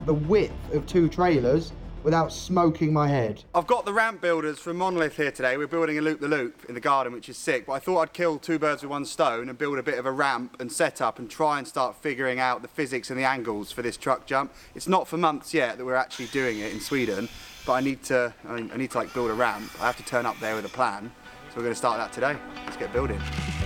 the width of 2 trailers without smoking my head. I've got the ramp builders from Monolith here today. We're building a loop-the-loop in the garden, which is sick, but I thought I'd kill 2 birds with 1 stone and build a bit of a ramp and set up and try and start figuring out the physics and the angles for this truck jump. It's not for months yet that we're actually doing it in Sweden, but I need to like build a ramp. I have to turn up there with a plan, so we're going to start that today. Let's get building.